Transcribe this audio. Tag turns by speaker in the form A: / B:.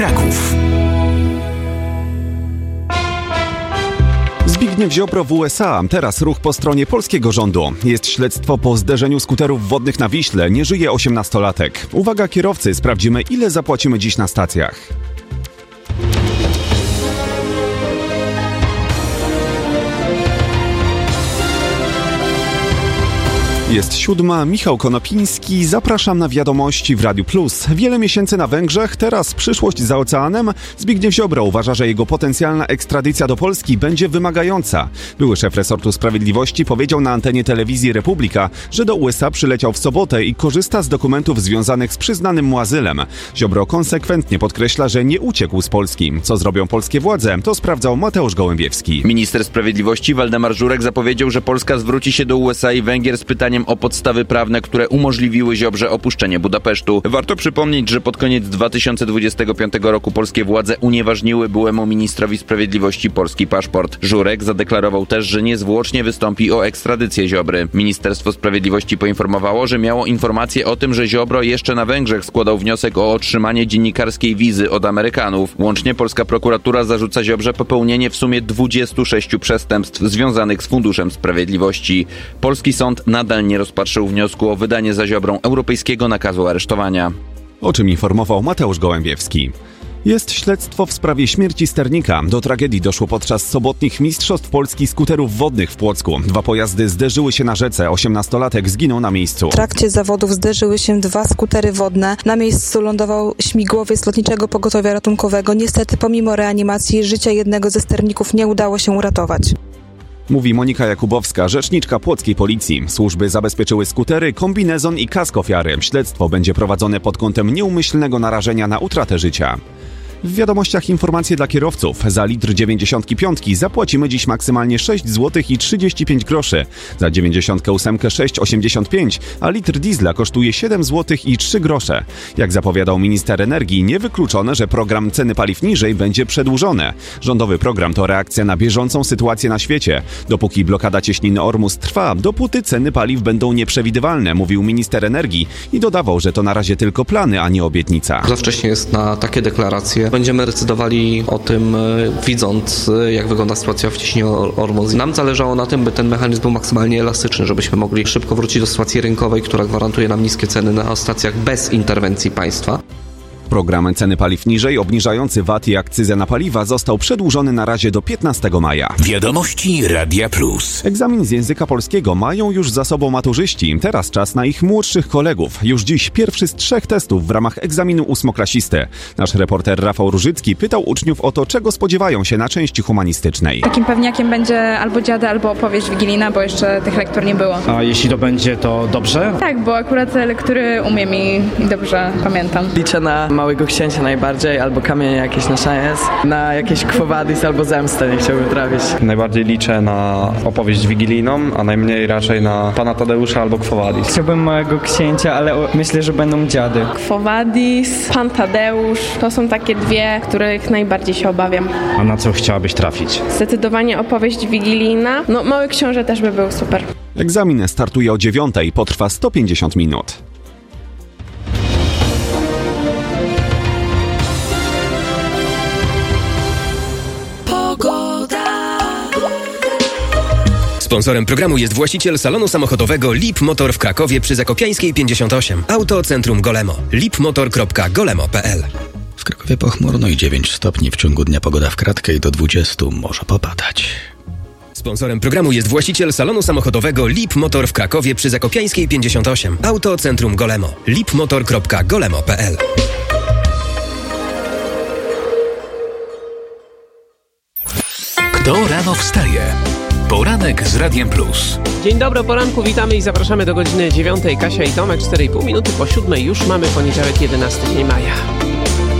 A: Kraków.
B: Zbigniew Ziobro w USA. Teraz ruch po stronie polskiego rządu. Jest śledztwo po zderzeniu skuterów wodnych na Wiśle. Nie żyje 18-latek. Uwaga kierowcy, sprawdzimy, ile zapłacimy dziś na stacjach. Jest 7, Michał Konopiński, zapraszam na wiadomości w Radiu Plus. Wiele miesięcy na Węgrzech, teraz przyszłość za oceanem. Zbigniew Ziobro uważa, że jego potencjalna ekstradycja do Polski będzie wymagająca. Były szef resortu sprawiedliwości powiedział na antenie telewizji Republika, że do USA przyleciał w sobotę i korzysta z dokumentów związanych z przyznanym mu azylem. Ziobro konsekwentnie podkreśla, że nie uciekł z Polski. Co zrobią polskie władze, to sprawdzał Mateusz Gołębiewski.
C: Minister sprawiedliwości Waldemar Żurek zapowiedział, że Polska zwróci się do USA i Węgier z pytaniem o podstawy prawne, które umożliwiły Ziobrze opuszczenie Budapesztu. Warto przypomnieć, że pod koniec 2025 roku polskie władze unieważniły byłemu ministrowi sprawiedliwości polski paszport. Żurek zadeklarował też, że niezwłocznie wystąpi o ekstradycję Ziobry. Ministerstwo Sprawiedliwości poinformowało, że miało informację o tym, że Ziobro jeszcze na Węgrzech składał wniosek o otrzymanie dziennikarskiej wizy od Amerykanów. Łącznie polska prokuratura zarzuca Ziobrze popełnienie w sumie 26 przestępstw związanych z Funduszem Sprawiedliwości. Polski sąd nadal nie rozpatrzył wniosku o wydanie za Ziobrą europejskiego nakazu aresztowania.
B: O czym informował Mateusz Gołębiewski. Jest śledztwo w sprawie śmierci sternika. Do tragedii doszło podczas sobotnich mistrzostw Polski skuterów wodnych w Płocku. 2 pojazdy zderzyły się na rzece. 18-latek zginął na miejscu.
D: W trakcie zawodów zderzyły się 2 skutery wodne. Na miejscu lądował śmigłowiec Lotniczego Pogotowia Ratunkowego. Niestety pomimo reanimacji życia jednego ze sterników nie udało się uratować.
B: Mówi Monika Jakubowska, rzeczniczka płockiej policji. Służby zabezpieczyły skutery, kombinezon i kask ofiary. Śledztwo będzie prowadzone pod kątem nieumyślnego narażenia na utratę życia. W wiadomościach informacje dla kierowców. Za litr 95 zapłacimy dziś maksymalnie 6 zł i 35 groszy. Za 98 6,85, a litr diesla kosztuje 7 zł i 3 grosze. Jak zapowiadał minister energii, niewykluczone, że program ceny paliw niżej będzie przedłużony. Rządowy program to reakcja na bieżącą sytuację na świecie. Dopóki blokada cieśniny Ormus trwa, dopóty ceny paliw będą nieprzewidywalne, mówił minister energii i dodawał, że to na razie tylko plany, a nie obietnica.
E: Za wcześnie jest na takie deklaracje. Będziemy decydowali o tym, widząc, jak wygląda sytuacja w cieśninie Ormus. Nam zależało na tym, by ten mechanizm był maksymalnie elastyczny, żebyśmy mogli szybko wrócić do sytuacji rynkowej, która gwarantuje nam niskie ceny na stacjach bez interwencji państwa.
B: Program ceny paliw niżej, obniżający VAT i akcyzę na paliwa został przedłużony na razie do 15 maja.
A: Wiadomości Radia Plus.
B: Egzamin z języka polskiego mają już za sobą maturzyści. Teraz czas na ich młodszych kolegów. Już dziś pierwszy z 3 testów w ramach egzaminu 8-klasisty. Nasz reporter Rafał Różycki pytał uczniów o to, czego spodziewają się na części humanistycznej.
F: Takim pewniakiem będzie albo dziady, albo opowieść wigilijna, bo jeszcze tych lektur nie było.
G: A jeśli to będzie, to dobrze?
F: Tak, bo akurat te lektury umiem i dobrze pamiętam.
H: Liczę na Małego Księcia najbardziej, albo Kamienie jakieś na szajens, na jakieś Quo Vadis albo Zemstę nie chciałbym trafić.
I: Najbardziej liczę na opowieść wigilijną, a najmniej raczej na Pana Tadeusza albo Quo Vadis.
J: Chciałbym Małego Księcia, ale myślę, że będą dziady.
K: Quo Vadis, Pan Tadeusz, to są takie 2, których najbardziej się obawiam.
G: A na co chciałabyś trafić?
K: Zdecydowanie opowieść wigilijna. Mały Książę też by był super.
B: Egzamin startuje o 9:00 i potrwa 150 minut.
L: Sponsorem programu jest właściciel salonu samochodowego Lip Motor w Krakowie przy Zakopiańskiej 58. Auto Centrum Golemo. lipmotor.golemo.pl.
M: W Krakowie pochmurno i 9 stopni. W ciągu dnia pogoda w kratkę i do 20 może popadać.
L: Sponsorem programu jest właściciel salonu samochodowego Lip Motor w Krakowie przy Zakopiańskiej 58. Auto Centrum Golemo. lipmotor.golemo.pl.
A: Kto rano wstaje? Poranek z Radiem Plus.
N: Dzień dobry, o poranku witamy i zapraszamy do godziny 9. Kasia i Tomek, 4,5 minuty po 7. Już mamy poniedziałek 11 maja.